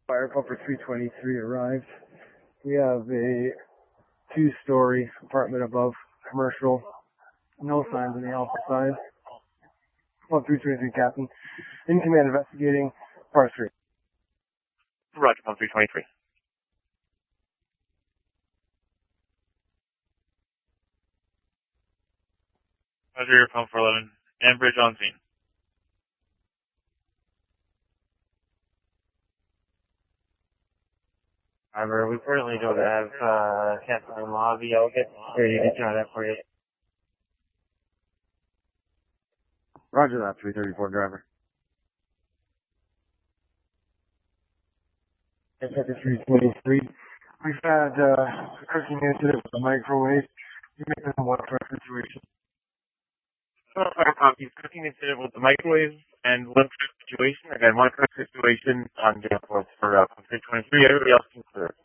Fire pumper 323 arrived. We have a 2-story apartment above, commercial. No signs on the alpha side. Pump 323 Captain. In command investigating. Par 3. Roger, pump 323. Roger, pump 411. Enbridge on scene. However, we currently don't have Captain lobby. I'll get security to try that for you. Roger that, 334 driver. Sector 323. We've had a cooking incident with the microwave. You make this a one-truck situation. Fire copy. Cooking incident with the microwave and one truck situation. Again, one truck situation on Danforth for pump 323. Everybody else can clear.